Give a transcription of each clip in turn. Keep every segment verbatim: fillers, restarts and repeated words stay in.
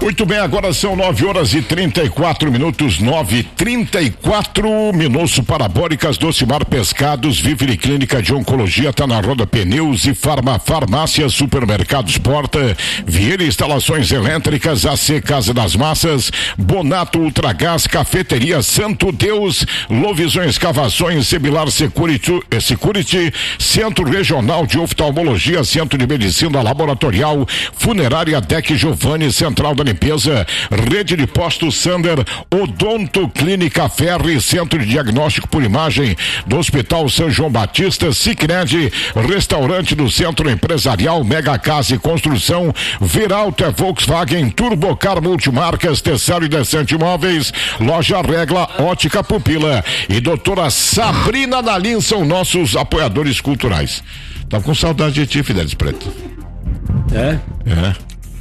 Muito bem, agora são nove horas e trinta e quatro minutos, nove e trinta e quatro. Minosso Parabólicas, Docimar Pescados, Vivere Clínica de Oncologia, tá na Roda Pneus e Farma, Farmácia, Supermercados Porta, Vieira Instalações Elétricas, A C Casa das Massas, Bonato Ultragás, Cafeteria Santo Deus, Lovisão Escavações, Semilar Security, Security, Centro Regional de Oftalmologia, Centro de Medicina Laboratorial, Funerária Deck Giovanni, Central da Limpeza, Rede de Postos Sander, Odonto Clínica Ferri, Centro de Diagnóstico por Imagem do Hospital São João Batista, Sicredi, Restaurante do Centro Empresarial, Mega Casa e Construção, Veralto é Volkswagen, Turbocar Multimarcas, Tessário e Descente Imóveis, Loja Regla, Ótica Pupila e doutora Sabrina Dalim são nossos apoiadores culturais. Tava com saudade de ti, Fidelis Preto. É? É.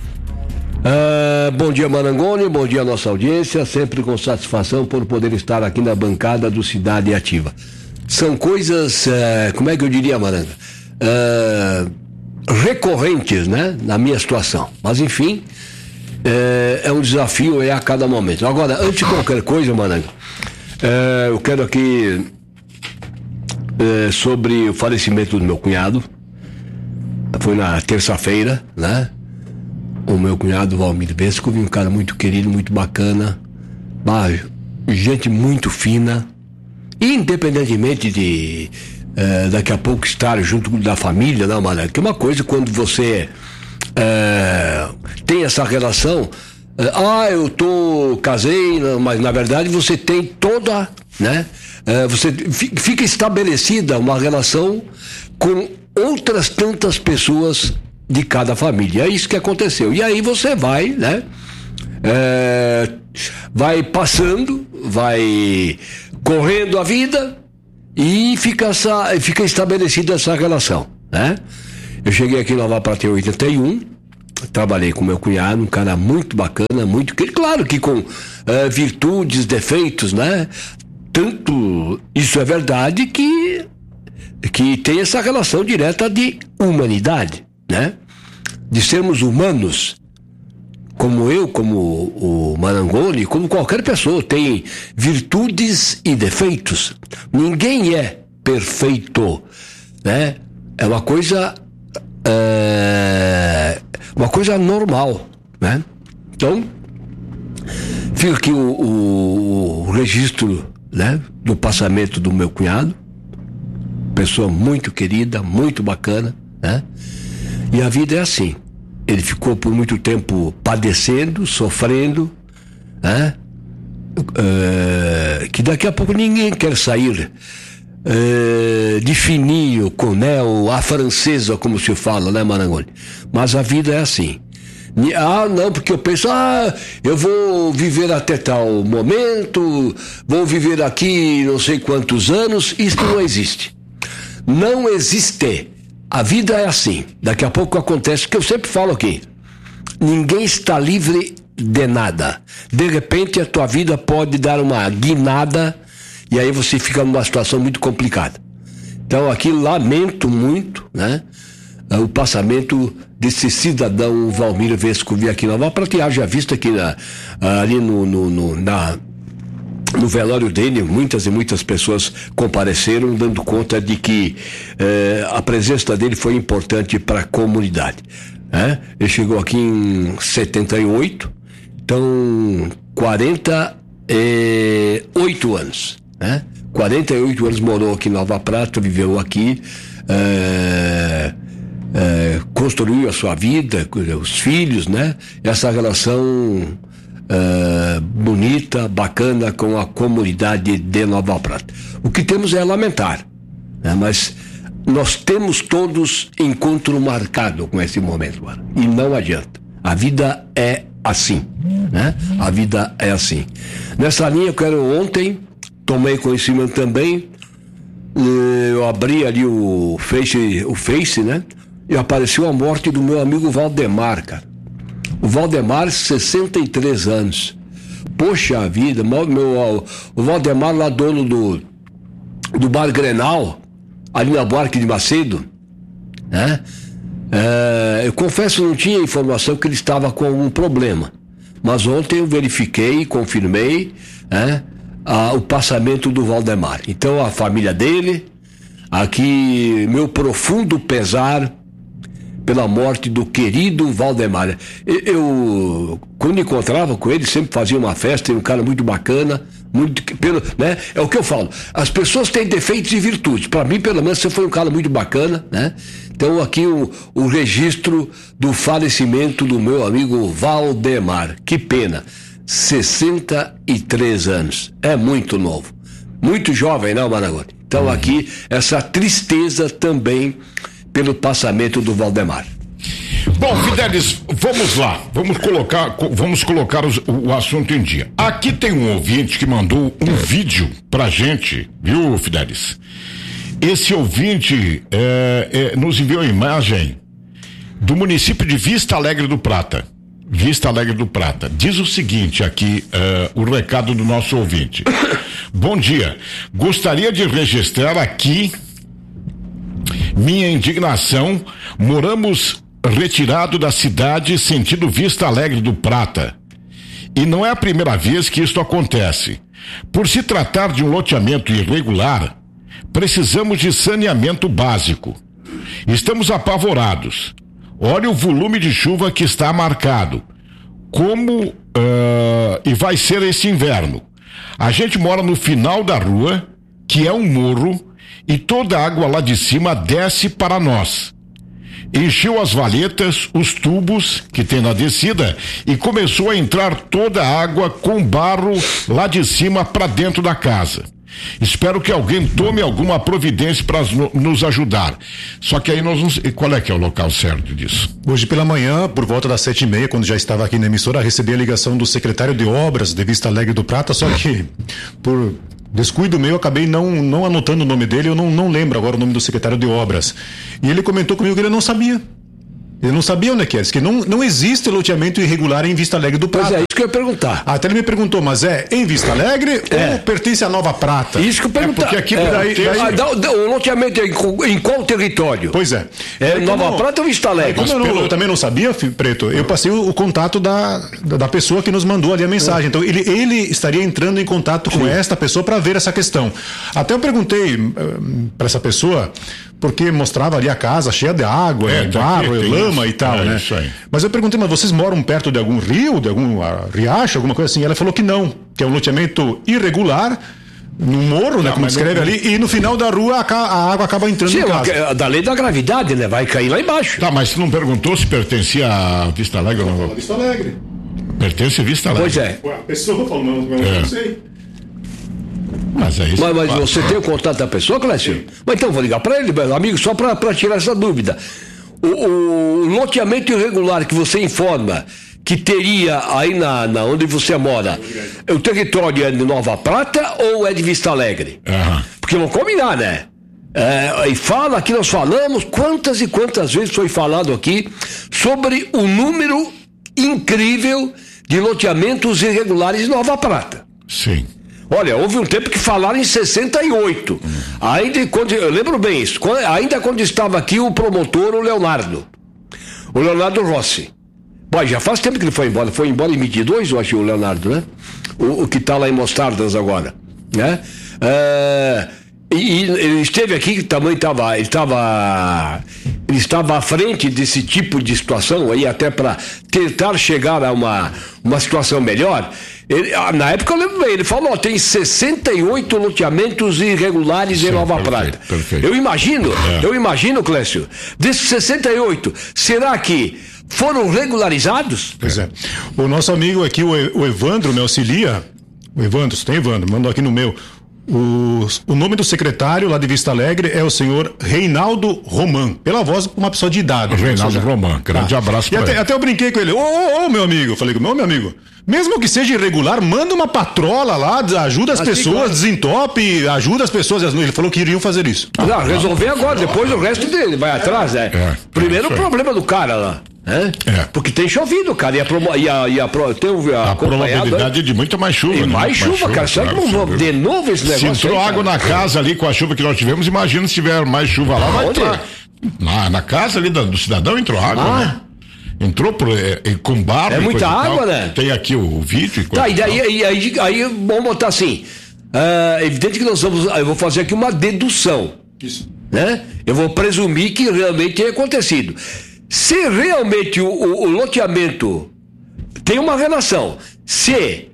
Uh, bom dia, Marangoni, bom dia, nossa audiência, sempre com satisfação por poder estar aqui na bancada do Cidade Ativa. São coisas, uh, como é que eu diria, Maranga? Uh, recorrentes, né, na minha situação, mas enfim, uh, é um desafio é a cada momento. Agora, antes de qualquer coisa, Maranga, uh, eu quero aqui uh, sobre o falecimento do meu cunhado. Foi na terça-feira, né? O meu cunhado Valmir Vescovi, um cara muito querido, muito bacana, gente muito fina, independentemente de eh, daqui a pouco estar junto da família, não, Mané? Que é uma coisa quando você eh, tem essa relação, eh, ah, eu tô casei, mas na verdade você tem toda, né? Eh, você fica estabelecida uma relação com outras tantas pessoas de cada família. É isso que aconteceu. E aí você vai, né? É, vai passando, vai correndo a vida e fica, essa, fica estabelecida essa relação, né? Eu cheguei aqui em Nova Prata em oitenta e um, trabalhei com meu cunhado, um cara muito bacana, muito querido, claro que com é, virtudes, defeitos, né? Tanto isso é verdade que que tem essa relação direta de humanidade, né? De sermos humanos, como eu, como o Marangoni, como qualquer pessoa, tem virtudes e defeitos. Ninguém é perfeito, né? É uma coisa é, uma coisa normal, né? Então, fica aqui o, o, o registro, né, do passamento do meu cunhado, pessoa muito querida, muito bacana, né? E a vida é assim. Ele ficou por muito tempo padecendo, sofrendo, né? Uh, que daqui a pouco ninguém quer sair uh, de fininho, com mel, a francesa, como se fala, né, Marangoni? Mas a vida é assim. Ah, não, porque eu penso, ah, eu vou viver até tal momento, vou viver aqui não sei quantos anos. Isso não existe. Não existe. A vida é assim. Daqui a pouco acontece o que eu sempre falo aqui. Ninguém está livre de nada. De repente a tua vida pode dar uma guinada e aí você fica numa situação muito complicada. Então aqui lamento muito, né, o passamento desse cidadão Valmir Vescovi aqui na Nova Prata. Haja vista que na, ali no, no, no na No velório dele, muitas e muitas pessoas compareceram, dando conta de que eh, a presença dele foi importante para a comunidade. Né? Ele chegou aqui em setenta e oito, então quarenta e oito anos. Né? quarenta e oito anos morou aqui em Nova Prata, viveu aqui, eh, eh, construiu a sua vida, os filhos, né? Essa relação Uh, bonita, bacana com a comunidade de Nova Prata. O que temos é lamentar, né? Mas nós temos todos encontro marcado com esse momento, mano. E não adianta. A vida é assim, né? A vida é assim. Nessa linha, eu quero ontem, tomei conhecimento também, eu abri ali o Face, o Face, né? E apareceu a morte do meu amigo Valdemar, cara. O Valdemar, sessenta e três anos. Poxa vida, meu, meu, o Valdemar lá, dono do, do Bar Grenal, ali na Buarque de Macedo, né? É, eu confesso, não tinha informação que ele estava com algum problema. Mas ontem eu verifiquei, confirmei, né, a, o passamento do Valdemar. Então a família dele, aqui meu profundo pesar pela morte do querido Valdemar. Eu, eu quando encontrava com ele, sempre fazia uma festa, era um cara muito bacana, muito, pelo, né? É o que eu falo, as pessoas têm defeitos e virtudes. Para mim, pelo menos, você foi um cara muito bacana, né? Então aqui o, o registro do falecimento do meu amigo Valdemar. Que pena, sessenta e três anos, é muito novo, muito jovem, não, Maragoni? Então aqui essa tristeza também pelo passamento do Valdemar. Bom, Fidelis, vamos lá, vamos colocar, vamos colocar os, o assunto em dia. Aqui tem um ouvinte que mandou um vídeo pra gente, viu, Fidelis? Esse ouvinte é, é, nos enviou a imagem do município de Vista Alegre do Prata. Vista Alegre do Prata. Diz o seguinte aqui, uh, o recado do nosso ouvinte. Bom dia, gostaria de registrar aqui minha indignação. Moramos retirado da cidade sentido Vista Alegre do Prata. E não é a primeira vez que isto acontece. Por se tratar de um loteamento irregular, precisamos de saneamento básico. Estamos apavorados. Olha o volume de chuva que está marcado. Como uh, e vai ser esse inverno. A gente mora no final da rua, que é um morro, e toda a água lá de cima desce para nós. Encheu as valetas, os tubos que tem na descida e começou a entrar toda a água com barro lá de cima para dentro da casa. Espero que alguém tome alguma providência para nos ajudar. Só que aí nós não sei qual é que é o local certo disso. Hoje pela manhã, por volta das sete e meia, quando já estava aqui na emissora, recebi a ligação do secretário de obras de Vista Alegre do Prata, só que por descuido meu, acabei não, não anotando o nome dele, eu não, não lembro agora o nome do secretário de obras. E ele comentou comigo que ele não sabia. Ele não sabia onde é que é, que não, não existe loteamento irregular em Vista Alegre do Prata. Pois é, isso que eu ia perguntar. Até ele me perguntou, mas é em Vista Alegre é. ou pertence à Nova Prata? Isso que eu perguntar. É porque aqui é, daí, daí... Ah, dá, dá, o loteamento é em, em qual território? Pois é. É Nova como, Prata ou Vista Alegre? Como eu, não, eu também não sabia, Preto, eu passei o, o contato da, da, da pessoa que nos mandou ali a mensagem. É. Então ele, ele estaria entrando em contato com Sim. esta pessoa para ver essa questão. Até eu perguntei uh, para essa pessoa, porque mostrava ali a casa cheia de água, é, barro, lama isso. e tal, é, né? Isso aí. Mas eu perguntei, mas vocês moram perto de algum rio, de algum uh, riacho, alguma coisa assim? Ela falou que não, que é um loteamento irregular, no morro, não, né, como escreve não... ali, e no final da rua a, a água acaba entrando Sim, em casa. Da lei da gravidade, né? Vai cair lá embaixo. Tá, mas você não perguntou se pertencia a Vista Alegre ou não? Vista Alegre. Pertence a Vista Alegre. Pois é. Ué, a pessoa falou, não, não, é. não sei. Mas, é isso mas, mas você tem o contato da pessoa, Clécio? Mas então vou ligar para ele, meu amigo, só para tirar essa dúvida. O, o loteamento irregular que você informa que teria aí na, na onde você mora, o território é de Nova Prata ou é de Vista Alegre? Uhum. Porque vão combinar, né? É, e fala, aqui nós falamos, quantas e quantas vezes foi falado aqui sobre o número incrível de loteamentos irregulares de Nova Prata. Sim. Olha, houve um tempo que falaram em sessenta e oito. Hum. Ainda quando, eu lembro bem isso, quando, ainda quando estava aqui o promotor, o Leonardo. O Leonardo Rossi. Bom, já faz tempo que ele foi embora. Foi embora em vinte e dois, eu acho, o Leonardo, né? O, o que está lá em Mostardas agora. Né? É, e, e ele esteve aqui, que também estava. Ele estava. Ele estava à frente desse tipo de situação, aí até para tentar chegar a uma, uma situação melhor. Ele, na época eu lembro bem, ele falou, ó, tem sessenta e oito loteamentos irregulares Sim, em Nova perfeito, Prata. Perfeito. Eu imagino, é. eu imagino, Clécio, desses sessenta e oito, será que foram regularizados? Pois é. O nosso amigo aqui, o Evandro, me auxilia. O Evandro, você tem Evandro, mandou aqui no meu. O, o nome do secretário lá de Vista Alegre é o senhor Reinaldo Roman, pela voz uma pessoa de idade. Reinaldo Roman, grande tá. abraço pra e ele. Até, até eu brinquei com ele, ô, ô, ô, meu amigo, eu falei, ô, meu amigo, mesmo que seja irregular, manda uma patrola lá, ajuda as assim, pessoas, claro. desentope, ajuda as pessoas. Ele falou que iriam fazer isso. Não, ah, resolver agora, depois o resto dele vai atrás, né? É, Primeiro é o problema do cara lá. É? É. Porque tem chovido, cara, e a, promo, e a, e a, tem a, a probabilidade é de muita mais chuva. E né? mais, chuva, mais chuva, cara, será que não de novo esse negócio? Se entrou aí, água na casa ali com a chuva que nós tivemos, imagina se tiver mais chuva lá, vai entrar. Na, na casa ali do, do cidadão entrou água, ah. né? entrou por, é, com barro. É muita água, né? Tem aqui o, o vídeo. E tá, e daí, aí, aí, aí vamos botar assim, é evidente que nós vamos, eu vou fazer aqui uma dedução. Isso. Né? Eu vou presumir que realmente tenha acontecido. Se realmente o, o, o loteamento tem uma relação, se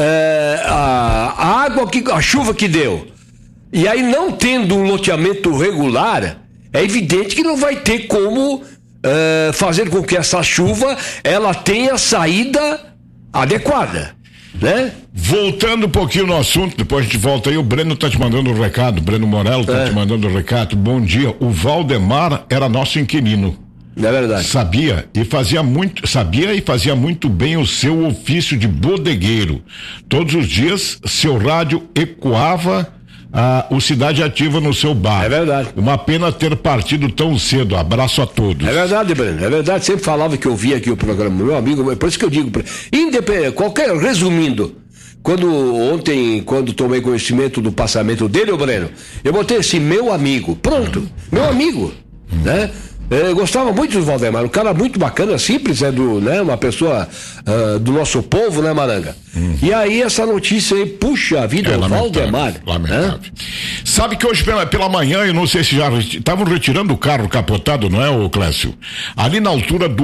é, a, a água, que, a chuva que deu, e aí não tendo um loteamento regular, é evidente que não vai ter como é, fazer com que essa chuva ela tenha saída adequada, né? Voltando um pouquinho no assunto, depois a gente volta aí, o Breno tá te mandando um recado, Breno Morello tá é. te mandando um recado. Bom dia, o Valdemar era nosso inquilino. É verdade. Sabia e fazia muito, sabia e fazia muito bem o seu ofício de bodegueiro. Todos os dias seu rádio ecoava a o Cidade Ativa no seu bar. É verdade. Uma pena ter partido tão cedo. Abraço a todos. É verdade, Breno. É verdade. Sempre falava que eu via aqui o programa, meu amigo. Por isso que eu digo, independente, qualquer resumindo. Quando ontem, quando tomei conhecimento do passamento dele, ô Breno, eu botei esse meu amigo. Pronto, meu amigo, né? Eu gostava muito do Valdemar, um cara muito bacana, simples, é do, né, uma pessoa uh, do nosso povo, né, Maranga? Uhum. E aí essa notícia aí, puxa a vida, é, o Valdemar. Lamentável. Né? Sabe que hoje pela, pela manhã, eu não sei se já estavam retirando o carro capotado, não é, ô Clécio? Ali na altura do,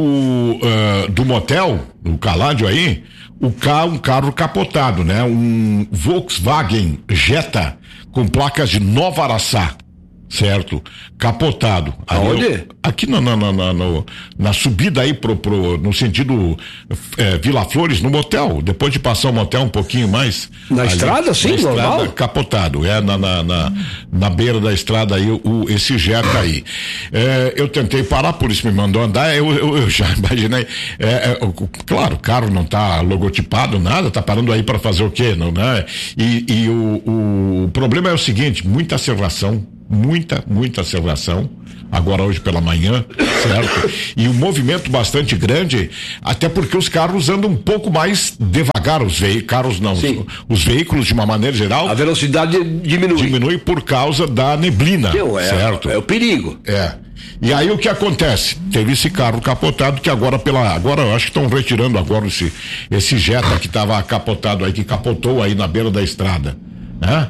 uh, do motel, do Caládio aí, o carro, um carro capotado, né? Um Volkswagen Jetta com placas de Nova Araçá. Certo, capotado. Aonde? Eu, aqui na, na, na, na, no, na subida aí pro, pro, no sentido é, Vila Flores, no motel, depois de passar o motel um pouquinho mais. Na ali, estrada, sim, na normal? Estrada, capotado, é na, na, na, na beira da estrada aí, o, esse Jetta aí. É, eu tentei parar, a polícia me mandou andar, eu, eu, eu já imaginei. É, é, claro, o carro não tá logotipado, nada, tá parando aí para fazer o quê? Não, né? E, e o, o problema é o seguinte, muita serração. Muita, muita serração, agora hoje pela manhã, certo? E um movimento bastante grande, até porque os carros andam um pouco mais devagar, os veículos, carros não, os, os veículos de uma maneira geral. A velocidade diminui. Diminui por causa da neblina, Então, é, certo? É o perigo. É. E aí o que acontece? Teve esse carro capotado que agora pela, agora eu acho que estão retirando agora esse, esse Jetta que estava capotado aí, que capotou aí na beira da estrada, né?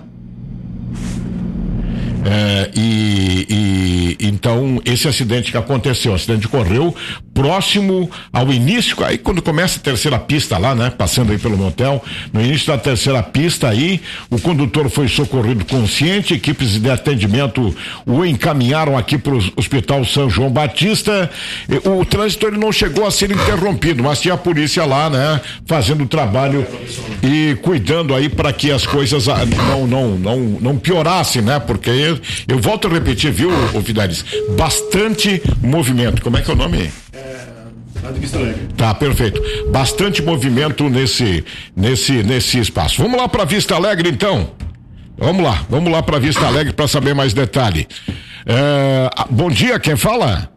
É, e, e então esse acidente que aconteceu, o acidente ocorreu próximo ao início, aí quando começa a terceira pista lá, né? Passando aí pelo motel, no início da terceira pista aí, o condutor foi socorrido consciente, equipes de atendimento o encaminharam aqui para o Hospital São João Batista. O trânsito ele não chegou a ser interrompido, mas tinha a polícia lá, né? Fazendo o trabalho e cuidando aí para que as coisas não, não, não, não piorassem, né? Porque eu volto a repetir, viu, ô Fidelis? Bastante movimento. Como é que é o nome? É, de Vista Alegre. Tá, perfeito. Bastante movimento nesse, nesse, nesse espaço. Vamos lá para Vista Alegre, então. Vamos lá, vamos lá para Vista Alegre para saber mais detalhe. É, bom dia, quem fala?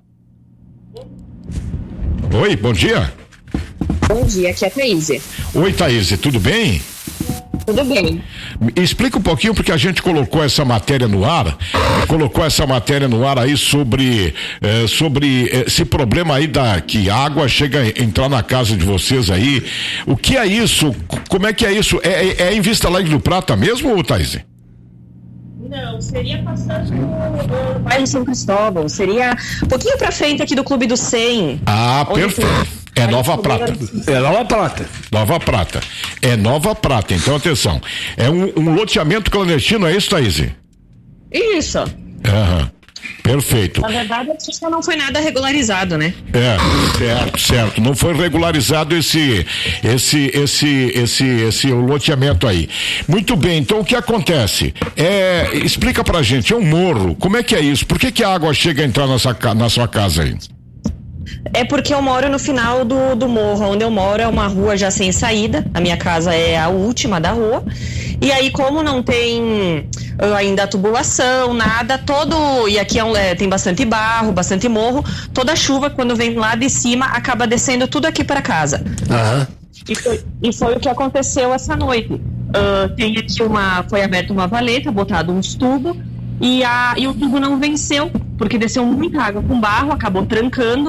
Oi, bom dia. Bom dia, aqui é a Thaís. Oi, Thaís, tudo bem? Tudo bem. Explica um pouquinho, porque a gente colocou essa matéria no ar, colocou essa matéria no ar aí sobre, eh, sobre esse problema aí da que a água chega a entrar na casa de vocês aí. O que é isso? Como é que é isso? É, é, é em Vista Alegre do Prata mesmo, Thaís? Não, seria passando no bairro São Cristóvão, seria um pouquinho pra frente aqui do Clube do cem. Ah, perfeito. É Nova Prata. É Nova Prata. Nova Prata. É Nova Prata. Então, atenção. É um, um loteamento clandestino, é isso, Thaís? Isso. Aham. Perfeito. Na verdade, a justiça não foi nada regularizado, né? É, certo, certo. Não foi regularizado esse, esse, esse, esse, esse loteamento aí. Muito bem. Então, o que acontece? É, explica pra gente. É um morro. Como é que é isso? Por que que a água chega a entrar nessa, na sua casa aí? É porque eu moro no final do, do morro. Onde eu moro é uma rua já sem saída. A minha casa é a última da rua. E aí, como não tem ainda a tubulação, nada, todo... E aqui é um, é, tem bastante barro, bastante morro. Toda chuva, quando vem lá de cima, acaba descendo tudo aqui para casa. Aham. E foi, e foi o que aconteceu essa noite. Uh, tem aqui uma... Foi aberta uma valeta, botado uns tubos. E, a, e o tubo não venceu, porque desceu muita água com barro, acabou trancando.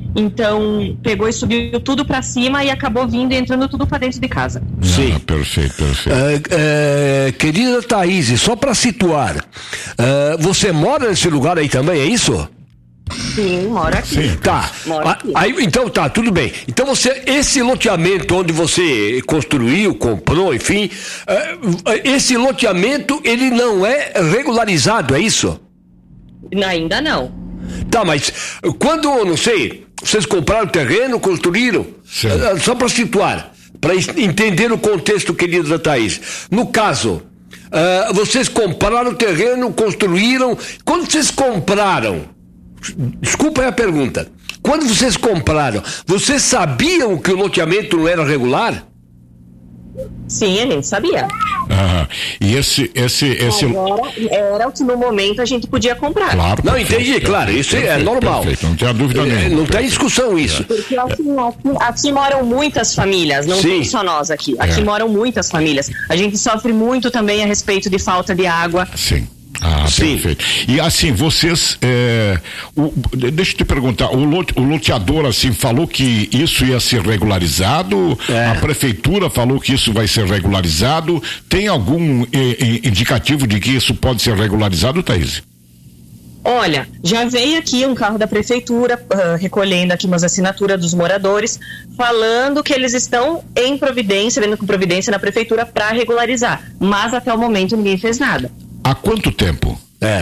Então, pegou e subiu tudo para cima e acabou vindo e entrando tudo para dentro de casa. Sim, ah, perfeito, perfeito. Uh, uh, querida Thaís, só para situar, uh, você mora nesse lugar aí também, é isso? Sim, moro aqui. Sim. Tá. Moro aqui. Aí, então tá, tudo bem. Então você, esse loteamento onde você construiu, comprou, enfim, uh, esse loteamento ele não é regularizado, é isso? Ainda não. Tá, mas quando, não sei, vocês compraram o terreno, construíram, uh, só para situar, para entender o contexto, querida Thaís. No caso, uh, vocês compraram o terreno, construíram. Quando vocês compraram, desculpa a pergunta. Quando vocês compraram, vocês sabiam que o loteamento não era regular? Sim, a gente sabia. Ah, e esse, esse, esse... Agora, era o que no momento a gente podia comprar. Claro, não, perfeito, entendi, claro, perfeito, isso perfeito, é normal. Perfeito, não tem dúvida nenhuma. Não perfeito. Tem discussão isso. Porque aqui, aqui, aqui moram muitas famílias, não tem só nós aqui. Aqui é. moram muitas famílias. A gente sofre muito também a respeito de falta de água. Sim. Ah, Sim. perfeito. E assim, vocês, é, o, deixa eu te perguntar, o, lote, o loteador assim falou que isso ia ser regularizado, é. a prefeitura falou que isso vai ser regularizado, tem algum eh, indicativo de que isso pode ser regularizado, Thaís? Olha, já veio aqui um carro da prefeitura uh, recolhendo aqui umas assinaturas dos moradores, falando que eles estão em providência, vendo com providência na prefeitura para regularizar, mas até o momento ninguém fez nada. Há quanto tempo? É.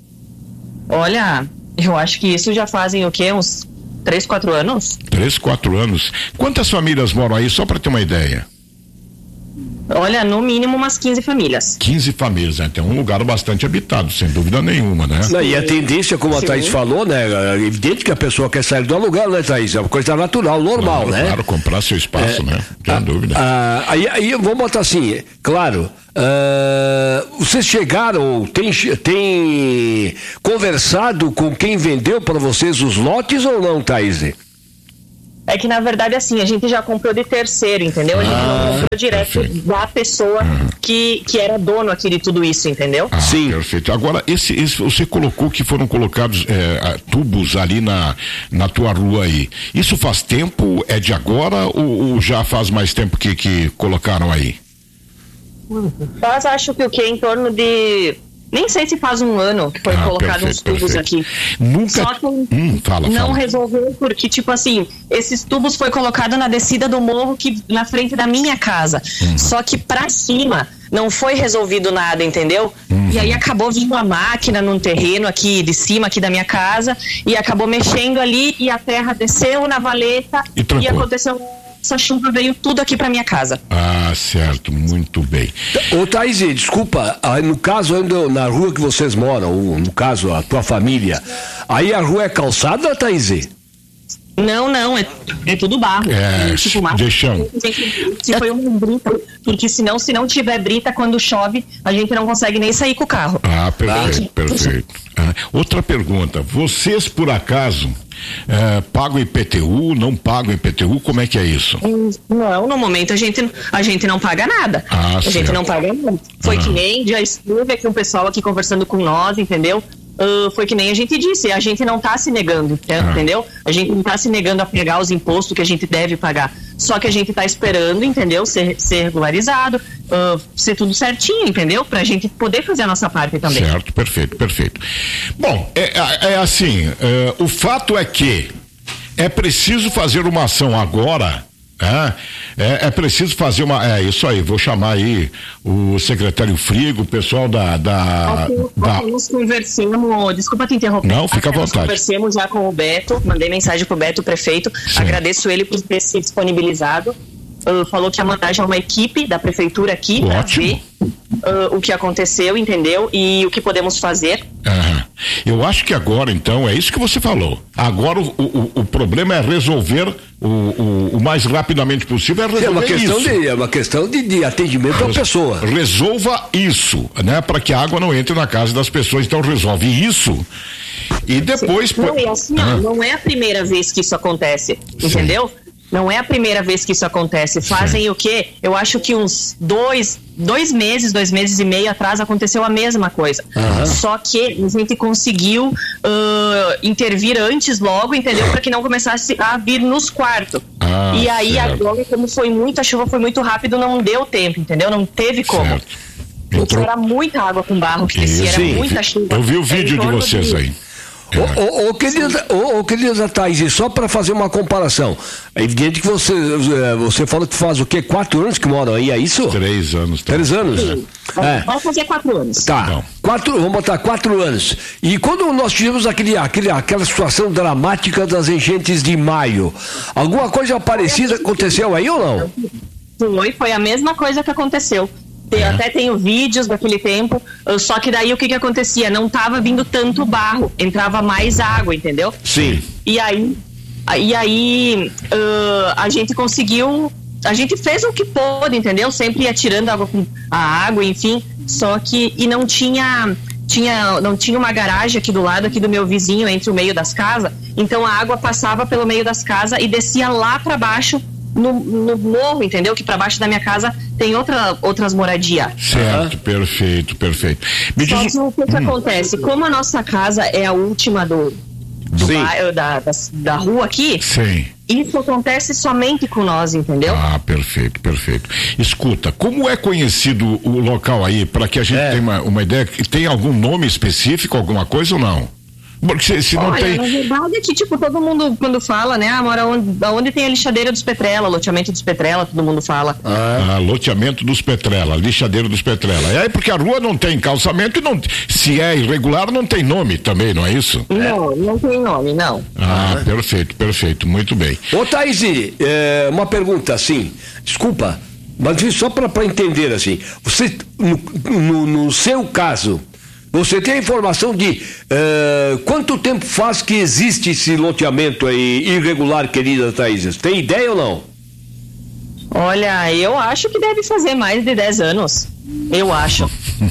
Olha, eu acho que isso já fazem o quê? Uns três, quatro anos? Três, quatro anos. Quantas famílias moram aí, só para ter uma ideia? Olha, no mínimo umas quinze famílias. quinze famílias, né? Tem um lugar bastante habitado, sem dúvida nenhuma, né? Não, e a tendência, como Sim. a Thaís falou, né? É evidente que a pessoa quer sair do aluguel, né, Thaís? É uma coisa natural, normal, claro, né? Claro, comprar seu espaço, é, né? Sem a, dúvida. A, aí, aí, vamos botar assim, claro, uh, vocês chegaram, tem, tem conversado com quem vendeu para vocês os lotes ou não, Thaís? É que, na verdade, assim, a gente já comprou de terceiro, entendeu? A gente ah, não comprou direto perfeito. da pessoa uhum. que, que era dono aqui de tudo isso, entendeu? Ah, Sim. Perfeito. Agora, esse, esse, você colocou que foram colocados é, tubos ali na, na tua rua aí. Isso faz tempo? É de agora ou, ou já faz mais tempo que, que colocaram aí? Faz, acho que o que? Em torno de... Nem sei se faz um ano que foi ah, colocado perfeito, uns tubos perfeito. aqui. Nunca... Só que hum, fala, não fala. resolveu porque, tipo assim, esses tubos foi colocado na descida do morro que, na frente da minha casa. Uhum. Só que pra cima não foi resolvido nada, entendeu? Uhum. E aí acabou vindo a máquina num terreno aqui de cima, aqui da minha casa, e acabou mexendo ali e a terra desceu na valeta e, e aconteceu... Essa chuva veio tudo aqui pra minha casa. Ah, certo, muito bem. Ô Thaís, desculpa, no caso na rua que vocês moram, ou no caso a tua família, aí a rua é calçada, Thaís? Não, não, é, é tudo barro. É, tipo, deixando. Se foi uma brita, porque senão, se não tiver brita, quando chove, a gente não consegue nem sair com o carro. Ah, perfeito, ah. perfeito. Ah, outra pergunta, vocês por acaso é, pagam I P T U, não pagam I P T U, como é que é isso? Não, no momento a gente, a gente não paga nada. Ah, a certo. gente não paga nada. Foi ah. que nem, já esteve aqui um pessoal aqui conversando com nós, entendeu? Uh, foi que nem a gente disse, a gente não está se negando, ah. entendeu? A gente não está se negando a pagar os impostos que a gente deve pagar, só que a gente está esperando, entendeu? Ser, ser regularizado, uh, ser tudo certinho, entendeu? Pra gente poder fazer a nossa parte também. Certo, perfeito, perfeito. Bom, é, é assim, uh, o fato é que é preciso fazer uma ação agora. É, é, é preciso fazer uma. É isso aí, vou chamar aí o secretário Frigo, o pessoal da. da, okay, da... Nós conversamos, desculpa te interromper. Não, fica à vontade. Nós conversamos já com o Beto, mandei mensagem pro Beto, o prefeito, Sim. agradeço ele por ter se disponibilizado. Uh, falou que ia mandar já uma equipe da prefeitura aqui para ver uh, o que aconteceu, entendeu? E o que podemos fazer. Uhum. Eu acho que agora, então, é isso que você falou. Agora o, o, o problema é resolver o, o, o mais rapidamente possível, é resolver é uma questão isso. De, é uma questão de, de atendimento à pessoa. Resolva isso, né? Para que a água não entre na casa das pessoas. Então resolve isso. E depois... Não, e assim, ah. não é a primeira vez que isso acontece, Sim. entendeu? Não é a primeira vez que isso acontece. Fazem Sim. o quê? Eu acho que uns dois, dois meses, dois meses e meio atrás aconteceu a mesma coisa. Uhum. Só que a gente conseguiu uh, intervir antes logo, entendeu? Para que não começasse a vir nos quartos. Ah, e aí certo. Agora, como foi muita chuva, foi muito rápido, não deu tempo, entendeu? Não teve como. Certo. Entrou... Era muita água com barro que descia, era muita chuva. Eu vi o vídeo de vocês de... aí. Ô, ô, querida, ô, ô, querida Thaís, só para fazer uma comparação, é evidente que você, você falou que faz o quê? Quatro anos que moram aí, é isso? Três anos. Tá. Três anos? Sim. É. Vamos fazer quatro anos. Tá, quatro, vamos botar quatro anos. E quando nós tivemos aquele, aquele, aquela situação dramática das enchentes de maio, alguma coisa parecida aconteceu aí ou não? Foi, foi a mesma coisa que aconteceu. Eu é. até tenho vídeos daquele tempo, só que daí o que que acontecia? Não tava vindo tanto barro, entrava mais água, entendeu? Sim. E aí, e aí uh, a gente conseguiu, a gente fez o que pôde, entendeu? Sempre ia tirando água com a água, enfim, só que, e não tinha, tinha, não tinha uma garagem aqui do lado, aqui do meu vizinho, entre o meio das casas, então a água passava pelo meio das casas e descia lá para baixo, No, no morro, entendeu? Que para baixo da minha casa tem outra, outras moradias. Certo, uhum. perfeito, perfeito. Me Só diz... que o que, que hum. acontece? Como a nossa casa é a última do, do bairro, da, da, da rua aqui, Sim. isso acontece somente com nós, entendeu? Ah, perfeito, perfeito. Escuta, como é conhecido o local aí, para que a gente é. tenha uma, uma ideia? Tem algum nome específico, alguma coisa ou não? Porque se, se não Olha, tem... na verdade é que, tipo, todo mundo, quando fala, né, ah, mora onde, onde tem a lixadeira dos Petrela, loteamento dos Petrela, todo mundo fala. Ah, loteamento dos Petrela, lixadeira dos Petrela. É porque a rua não tem calçamento e não, se é irregular não tem nome também, não é isso? Não, é. não tem nome, não. Ah, ah, perfeito, perfeito, muito bem. Ô, Thaís, é, uma pergunta assim, desculpa, mas só para entender assim, você, no, no, no seu caso, você tem a informação de uh, quanto tempo faz que existe esse loteamento aí irregular, querida Thaís? Tem ideia ou não? Olha, eu acho que deve fazer mais de dez anos. Eu acho.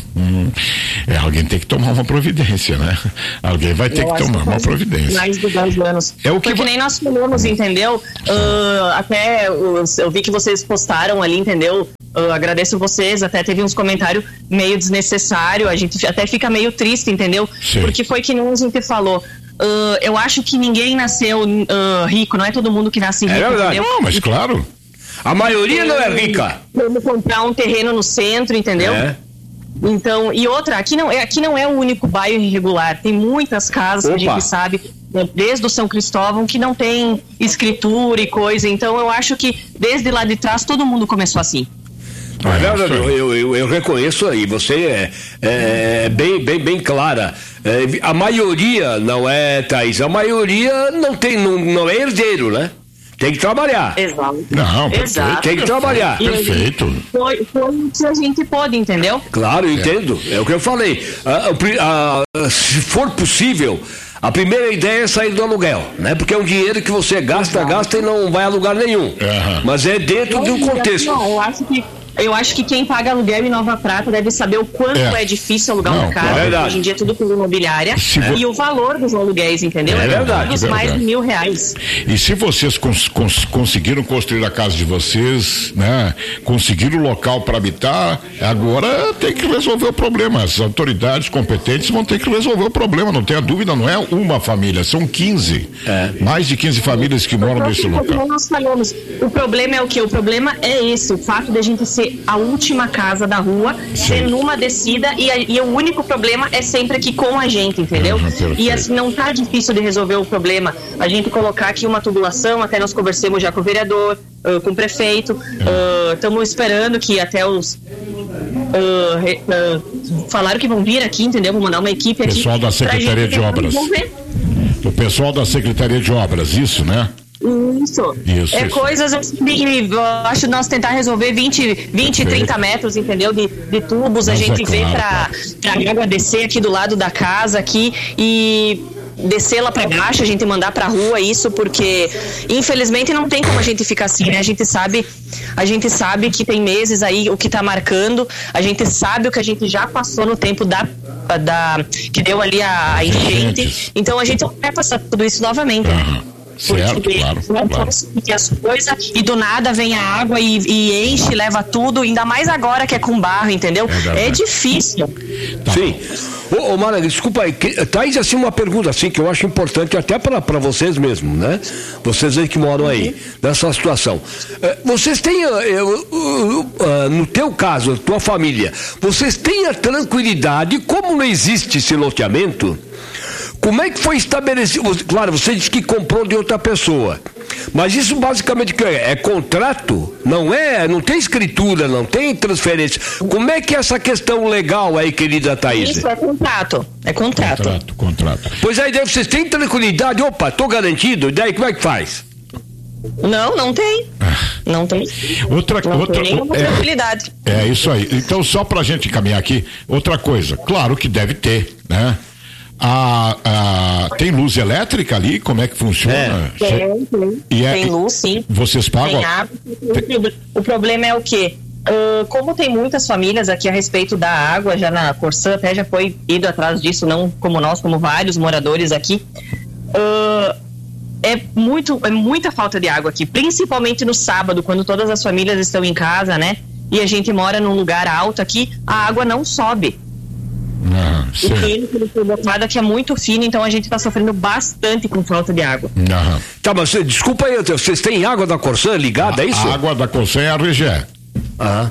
É, alguém tem que tomar uma providência, né? Alguém vai ter eu que tomar que uma providência. Mais de dez anos. É o que Foi que nem nós falamos, entendeu? Uh, até uh, eu vi que vocês postaram ali, entendeu? Uh, agradeço vocês, até teve uns comentários meio desnecessários, a gente até fica meio triste, entendeu? Sim. Porque foi que nem a gente falou. Uh, eu acho que ninguém nasceu uh, rico, não é todo mundo que nasce rico, é verdade. entendeu? Não, mas claro. A maioria não é rica. Vamos comprar um terreno no centro, entendeu? É. Então, e outra, aqui não, é, aqui não é o único bairro irregular, tem muitas casas Opa. que a gente sabe, desde o São Cristóvão, que não tem escritura e coisa, então eu acho que desde lá de trás todo mundo começou assim. Ah, não, não, eu, eu, eu, eu reconheço aí, você é, é bem, bem, bem clara. É, a maioria não é, Thaís, a maioria não tem, não, não é herdeiro, né? Tem que trabalhar. Exato. Não, Exato. Tem que trabalhar. E perfeito. Foi, foi o que a gente pode, entendeu? Claro, entendo. É, é o que eu falei. Ah, ah, se for possível, a primeira ideia é sair do aluguel, né? Porque é um dinheiro que você gasta, Exato. gasta e não vai a lugar nenhum. Uhum. Mas é dentro eu, de um contexto. Não, eu acho que Eu acho que quem paga aluguel em Nova Prata deve saber o quanto é, é difícil alugar Não, uma casa. É Hoje em dia é tudo por imobiliária. É. E o valor dos aluguéis, entendeu? É, é verdade. Todos é mais de mil reais. E se vocês cons, cons, conseguiram construir a casa de vocês, né? Conseguiram o local para habitar, agora tem que resolver o problema. As autoridades competentes vão ter que resolver o problema, não tenha dúvida, não é uma família, são quinze. É. Mais de quinze famílias que moram nesse local. Nós falamos, o problema é o quê? O problema é esse, o fato de a gente ser a última casa da rua, Sim. ser numa descida e, a, e o único problema é sempre aqui com a gente, entendeu? Uhum, e assim, não tá difícil de resolver o problema. A gente colocar aqui uma tubulação, até nós conversamos já com o vereador, uh, com o prefeito, estamos uh, esperando que até os uh, re, uh, falaram que vão vir aqui, entendeu? Vão mandar uma equipe aqui. Pessoal da Secretaria de Obras. O pessoal da Secretaria de Obras, isso, né? Isso. Isso, é isso. coisas assim, eu acho nós tentar resolver vinte, vinte, trinta metros, entendeu? De, de tubos, Mas a gente é vê claro, pra, pra água descer aqui do lado da casa aqui e descer lá pra baixo, a gente mandar pra rua isso, porque infelizmente não tem como a gente ficar assim, né? A gente sabe, a gente sabe que tem meses aí o que tá marcando, a gente sabe o que a gente já passou no tempo da, da que deu ali a, a enchente, então a gente não vai passar tudo isso novamente, né? Certo, porque claro, não claro. posso pedir as coisas e do nada vem a água e, e enche, leva tudo, ainda mais agora que é com barro, entendeu? É, é difícil. Tá Sim. Ô, ô Mara, desculpa aí, que, Thaís, assim, uma pergunta assim que eu acho importante até para vocês mesmos, né? Vocês aí que moram aí, nessa situação. Eh, vocês têm, eh, uh, uh, uh, no teu caso, tua família, vocês têm a tranquilidade, como não existe esse loteamento, como é que foi estabelecido? Claro, você disse que comprou de outra pessoa, mas isso basicamente é, é contrato? Não é? Não tem escritura, não tem transferência. Como é que é essa questão legal aí, querida Thaís? Isso é contrato, é contrato. Contrato, contrato. Pois aí, daí vocês têm tranquilidade, opa, tô garantido, e daí como é que faz? Não, não tem. Não tem. Outra, Não outra, tem nenhuma é, tranquilidade. é isso aí. Então, só pra gente caminhar aqui, outra coisa, claro que deve ter, né? A, a, tem luz elétrica ali? Como é que funciona? Tem, tem. E é- Tem luz, sim. Vocês pagam? Tem água. O problema é o quê? Uh, como tem muitas famílias aqui a respeito da água, já na Corsã até já foi ido atrás disso, não como nós, como vários moradores aqui. Uh, é, muito, é muita falta de água aqui, principalmente no sábado, quando todas as famílias estão em casa, né? E a gente mora num lugar alto aqui, a água não sobe. Ah, O certo. fino foi botado aqui é muito fino, então a gente está sofrendo bastante com falta de água. Aham. Tá, mas você- desculpa aí, vocês têm água da Corsã ligada, é isso? A água da Consen é a R G E. Ah.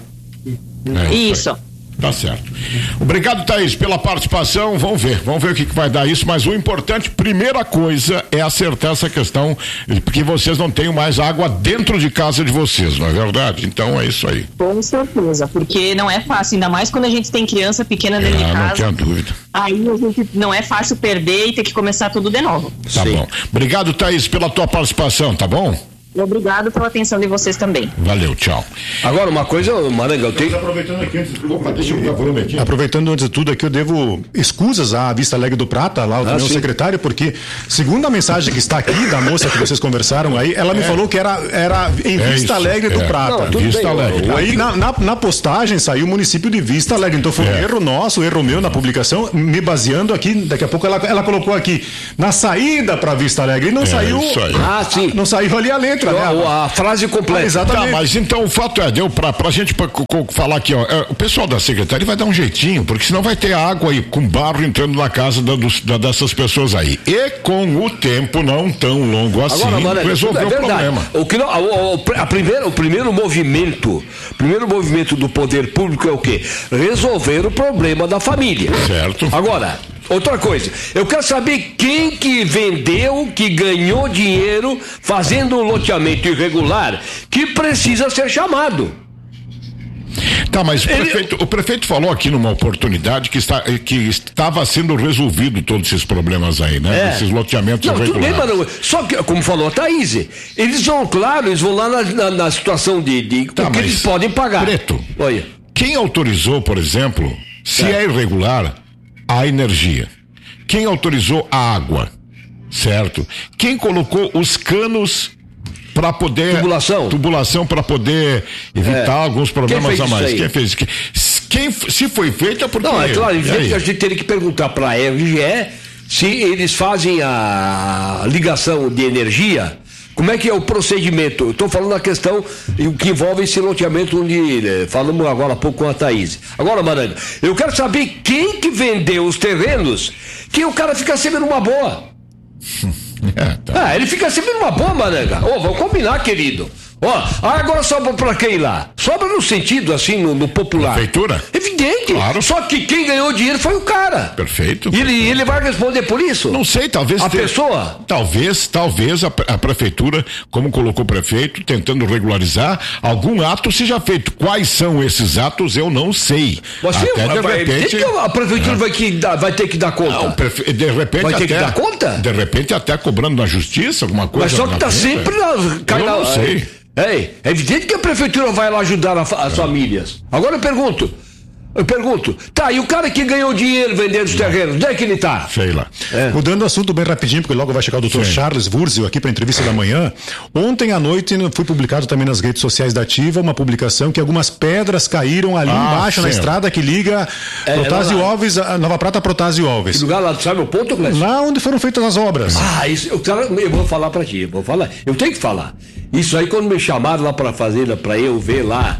É Isso. aí. Tá certo. Obrigado, Thaís, pela participação. Vamos ver, vamos ver o que, que vai dar isso. Mas o importante, primeira coisa, é acertar essa questão, porque vocês não têm mais água dentro de casa de vocês, não é verdade? Então é isso aí. Com certeza, porque não é fácil, ainda mais quando a gente tem criança pequena dentro de Ah, não casa. tinha dúvida. Aí a gente não é fácil perder e ter que começar tudo de novo. Tá Sim. bom. Obrigado, Thaís, pela tua participação, tá bom? Obrigado pela atenção de vocês também. Valeu, tchau. Agora, uma coisa, Maranga, eu tenho... Aproveitando aqui antes, opa, deixa eu botar volume aqui. Aproveitando antes de tudo aqui, eu devo escusas à Vista Alegre do Prata, lá o Ah, meu sim. secretário, porque segundo a mensagem que está aqui da moça que vocês conversaram aí, ela me falou que era, era em É Vista isso, Alegre do é. Prata. Não, tudo Vista bem, Alegre. o- Aí na, na, na postagem saiu o município de Vista Alegre, então foi um É. erro nosso, erro meu na publicação, me baseando aqui, daqui a pouco ela, ela colocou aqui, na saída para Vista Alegre, e não É saiu, isso aí. Ah, sim. não saiu ali a letra, né? A, a frase completa. Ah, exatamente. Tá, mas então o fato é, deu pra, pra gente pra, co- co- falar aqui, ó, é, o pessoal da secretaria vai dar um jeitinho, porque senão vai ter água aí com barro entrando na casa da, dos- da- dessas pessoas aí. E com o tempo não tão longo assim, Agora, Maranga, resolveu é o verdade. problema. O, que não, o, o- a primeira, o primeiro movimento, primeiro movimento do poder público é o quê? Resolver o problema da família. Certo. Agora, outra coisa, eu quero saber quem que vendeu, que ganhou dinheiro fazendo um loteamento irregular, que precisa ser chamado. Tá, mas o Ele- prefeito, o prefeito falou aqui numa oportunidade que, está, que estava sendo resolvido todos esses problemas aí, né? É. Esses loteamentos Não, tudo bem, irregulares. mano. Só que, como falou a Thaís, eles vão, claro, eles vão lá na, na- na situação de, de Tá, o que mas, eles podem pagar. Preto. Olha. Quem autorizou, por exemplo, se Certo. é irregular, a energia? Quem autorizou a água? Certo? Quem colocou os canos para poder Tubulação. tubulação para poder evitar É. alguns problemas Quem fez a mais? isso aí? Quem fez? Quem, quem se foi feito é porque Não, é claro, E evidente aí? que a gente teria que perguntar para a R G E se eles fazem a ligação de energia. Como é que é o procedimento? Eu estou falando da questão o que envolve esse loteamento onde eh, falamos agora há pouco com a Thaís. Agora, Maranga, eu quero saber quem que vendeu os terrenos que o cara fica sempre numa boa. É, tá. Ah, ele fica sempre numa boa, Maranga. Ô, vamos combinar, querido. Ó, ah, agora sobra pra quem lá? Sobra no sentido, assim, no, no popular. Prefeitura? Evidente. Claro. Só que quem ganhou dinheiro foi o cara. Perfeito. E ele, ele vai responder por isso? Não sei, talvez A ter- pessoa? Talvez, talvez a, a prefeitura, como colocou o prefeito, tentando regularizar, algum ato seja feito. Quais são esses atos, eu não sei. Mas sim, Até de vai- repente. que a prefeitura vai, que dar- vai ter que dar conta. Não, prefe- de repente Vai ter até, que dar conta? De repente até cobrando na justiça, alguma coisa. Mas só que na tá frente. sempre na, cai Eu na- não sei. Ei, é evidente que a prefeitura vai lá ajudar a fa- as famílias. Agora eu pergunto, Eu pergunto, tá, e o cara que ganhou dinheiro vendendo os terrenos, onde é que ele tá? Sei lá. É. Mudando o assunto bem rapidinho, porque logo vai chegar o doutor Charles Wurzel aqui para a entrevista da manhã. Ontem à noite foi publicado também nas redes sociais da Ativa uma publicação que algumas pedras caíram ali ah, embaixo sim. na estrada que liga é, Protásio é Alves, a Nova Prata a Protásio Alves. Que lugar lá, sabe o ponto, Clécio? Lá onde foram feitas as obras. Ah, isso, eu, eu vou falar para ti, eu vou falar. Eu tenho que falar. Isso aí quando me chamaram lá para a fazenda para eu ver lá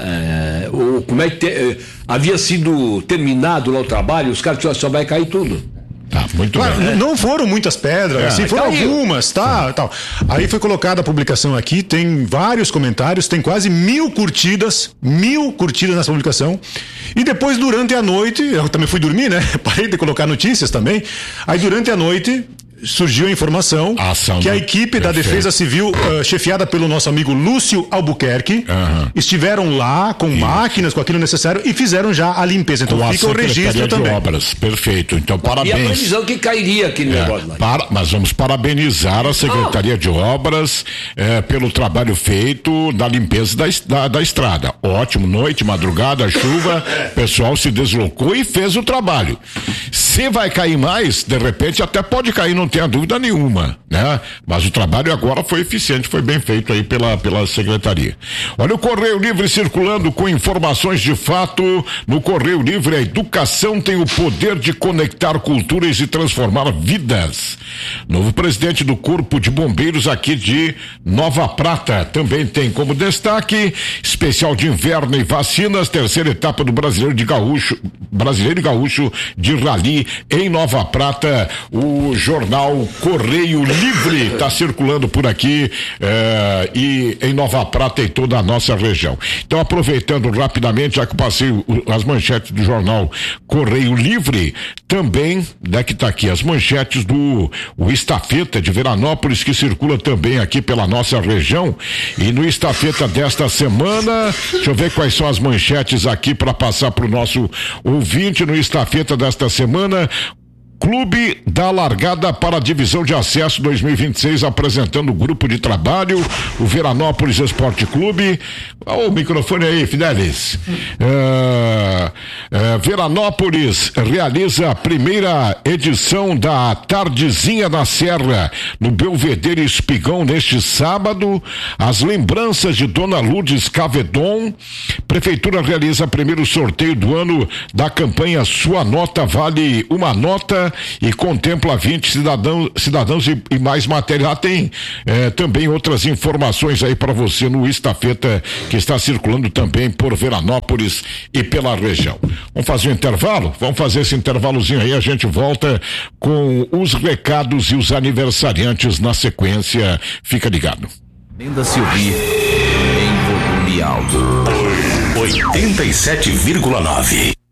É, o, como é que te, é, havia sido terminado lá o trabalho, os caras só vai cair tudo. Tá, muito claro, bem. Não foram muitas pedras, é, assim, foram caiu. algumas, tá, tal. Aí foi colocada a publicação aqui, tem vários comentários, tem quase mil curtidas, mil curtidas nessa publicação. E depois, durante a noite, eu também fui dormir, né? Parei de colocar notícias também. Aí durante a noite surgiu a informação a ação, que a equipe perfeito. da Defesa Civil, uh, chefiada pelo nosso amigo Lúcio Albuquerque, uhum. estiveram lá com Isso. máquinas, com aquilo necessário e fizeram já a limpeza. Então com fica o registro também. Obras. Perfeito. Então, parabéns. E a previsão que cairia aquele é, negócio lá. Para, mas vamos parabenizar a Secretaria oh. de Obras eh, pelo trabalho feito na limpeza da, da, da estrada. Ótimo, noite, madrugada, chuva, o pessoal se deslocou e fez o trabalho. Se vai cair mais, de repente até pode cair, não tenha dúvida nenhuma, né? Mas o trabalho agora foi eficiente, foi bem feito aí pela, pela Secretaria. Olha o Correio Livre circulando com informações de fato. No Correio Livre, a educação tem o poder de conectar culturas e transformar vidas. Novo presidente do Corpo de Bombeiros aqui de Nova Prata também tem como destaque especial de inverno e vacinas, terceira etapa do Brasileiro de Gaúcho, Brasileiro e Gaúcho de Rally em Nova Prata. O jornal Correio Livre está circulando por aqui eh, e em Nova Prata e toda a nossa região. Então, aproveitando rapidamente, já que eu passei o, as manchetes do jornal Correio Livre, também, né, que está aqui as manchetes do o Estafeta de Veranópolis, que circula também aqui pela nossa região. E no Estafeta desta semana, deixa eu ver quais são as manchetes aqui para passar para o nosso ouvinte. No Estafeta desta semana, Clube dá largada para a divisão de acesso dois mil e vinte e seis, apresentando o grupo de trabalho, o Veranópolis Esporte Clube. Olha o microfone aí, Fidelis. É, é, Veranópolis realiza a primeira edição da Tardezinha na Serra, no Belvedere Espigão, neste sábado. As lembranças de Dona Lourdes Cavedon. Prefeitura realiza o primeiro sorteio do ano da campanha Sua Nota Vale Uma Nota, e contempla vinte cidadãos, cidadãos e, e mais matéria. Lá tem eh, também outras informações aí para você no Estafeta, que está circulando também por Veranópolis e pela região. Vamos fazer um intervalo? Vamos fazer esse intervalozinho aí, a gente volta com os recados e os aniversariantes na sequência. Fica ligado. Ainda se ouvir em volume alto. oitenta e sete vírgula nove.